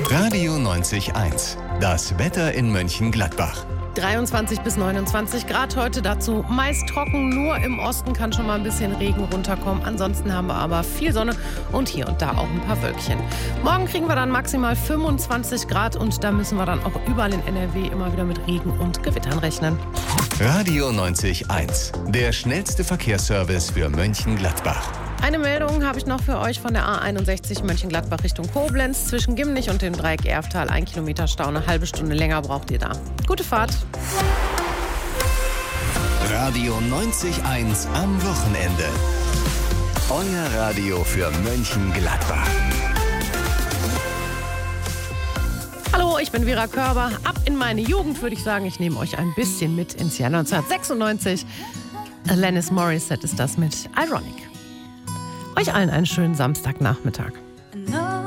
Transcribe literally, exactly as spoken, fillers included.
Radio neunzig eins. Das Wetter in Mönchengladbach. dreiundzwanzig bis neunundzwanzig Grad heute, dazu meist trocken, nur im Osten kann schon mal ein bisschen Regen runterkommen. Ansonsten haben wir aber viel Sonne und hier und da auch ein paar Wölkchen. Morgen kriegen wir dann maximal fünfundzwanzig Grad und da müssen wir dann auch überall in N R W immer wieder mit Regen und Gewittern rechnen. Radio neunzig eins. Der schnellste Verkehrsservice für Mönchengladbach. Eine Meldung habe ich noch für euch von der A einundsechzig Mönchengladbach Richtung Koblenz. Zwischen Gimnich und dem Dreieck Erftal ein Kilometer Stau, eine halbe Stunde länger braucht ihr da. Gute Fahrt. Radio neunzig eins am Wochenende. Euer Radio für Mönchengladbach. Hallo, ich bin Vera Körber. Ab in meine Jugend würde ich sagen, ich nehme euch ein bisschen mit ins Jahr neunzehnhundertsechsundneunzig. Alanis Morissette ist das mit Ironic. Euch allen einen schönen Samstagnachmittag. I know